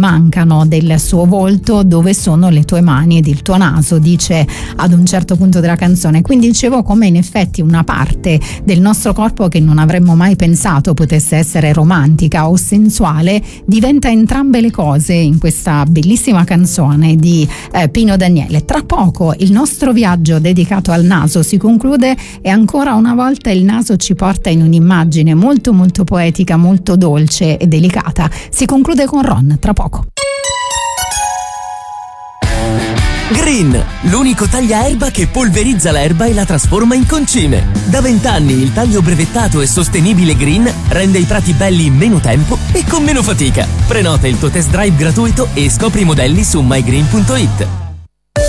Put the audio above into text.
mancano del suo volto, dove sono le tue mani ed il tuo naso, dice ad un certo punto della canzone. Quindi dicevo come in effetti una parte del nostro corpo che non avremmo mai pensato potesse essere romantica o sensuale diventa entrambe le cose in questa bellissima canzone di Pino Daniele. Tra poco il nostro viaggio dedicato al naso si conclude e ancora una volta il naso ci porta in un'immagine molto molto poetica, molto dolce e delicata. Si conclude con Ron tra poco. Green, l'unico tagliaerba che polverizza l'erba e la trasforma in concime. Da 20 anni il taglio brevettato e sostenibile Green rende i prati belli in meno tempo e con meno fatica. Prenota il tuo test drive gratuito e scopri i modelli su mygreen.it.